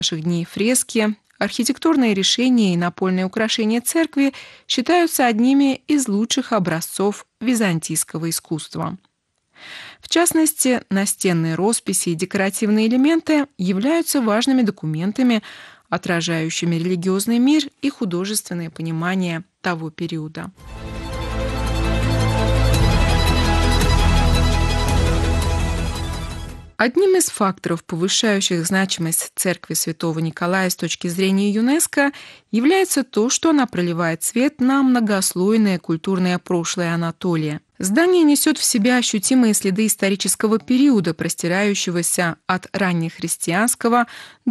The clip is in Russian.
наших дней фрески, архитектурные решения и напольные украшения церкви считаются одними из лучших образцов византийского искусства. В частности, настенные росписи и декоративные элементы являются важными документами, отражающими религиозный мир и художественное понимание того периода. Одним из факторов, повышающих значимость церкви Святого Николая с точки зрения ЮНЕСКО, является то, что она проливает свет на многослойное культурное прошлое Анатолии. Здание несет в себе ощутимые следы исторического периода, простирающегося от раннехристианского